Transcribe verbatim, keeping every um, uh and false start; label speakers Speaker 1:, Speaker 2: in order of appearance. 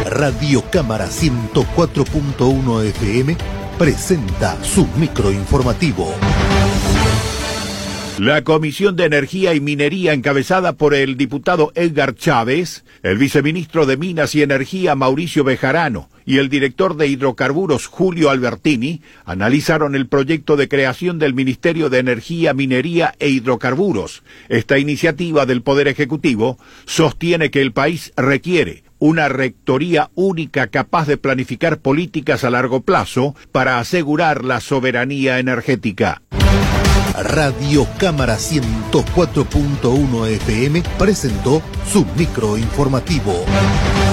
Speaker 1: Radio Cámara ciento cuatro punto uno F M presenta su microinformativo.
Speaker 2: La Comisión de Energía y Minería, encabezada por el diputado Edgar Chávez, el viceministro de Minas y Energía Mauricio Bejarano y el director de Hidrocarburos Julio Albertini, analizaron el proyecto de creación del Ministerio de Energía, Minería e Hidrocarburos. Esta iniciativa del Poder Ejecutivo sostiene que el país requiere una rectoría única capaz de planificar políticas a largo plazo para asegurar la soberanía energética.
Speaker 1: Radio Cámara ciento cuatro punto uno F M presentó su microinformativo.